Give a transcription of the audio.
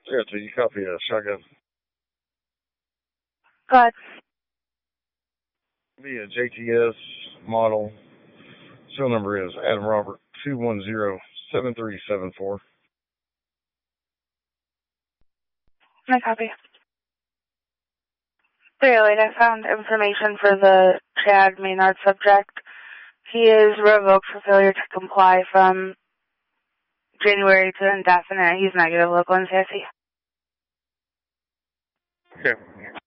Yeah, so you copy a shotgun. Go Be a JTS model. Serial number is Adam Robert 2107374. My copy. 308, I found information for the Chad Maynard subject. He is revoked for failure to comply from January to indefinite. He's negative local and sassy. Okay.